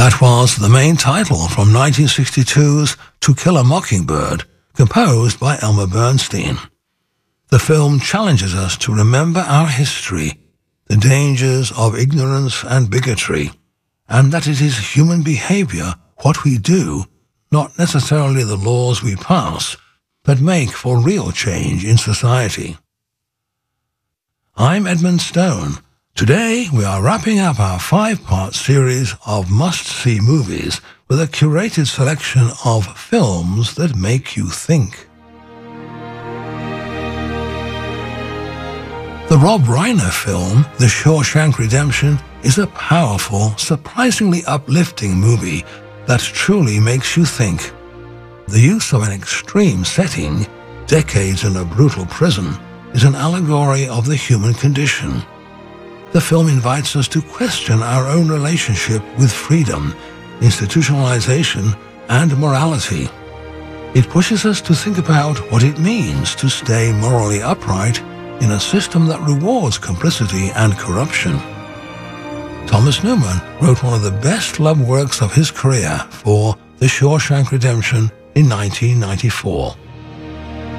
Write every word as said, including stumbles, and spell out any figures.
That was the main title from nineteen sixty-two's To Kill a Mockingbird, composed by Elmer Bernstein. The film challenges us to remember our history, the dangers of ignorance and bigotry, and that it is human behavior, what we do, not necessarily the laws we pass, that make for real change in society. I'm Edmund Stone. Today we are wrapping up our five-part series of must-see movies with a curated selection of films that make you think. The Rob Reiner film, The Shawshank Redemption, is a powerful, surprisingly uplifting movie that truly makes you think. The use of an extreme setting, decades in a brutal prison, is an allegory of the human condition. The film invites us to question our own relationship with freedom, institutionalization, and morality. It pushes us to think about what it means to stay morally upright in a system that rewards complicity and corruption. Thomas Newman wrote one of the best-loved works of his career for The Shawshank Redemption in nineteen ninety-four.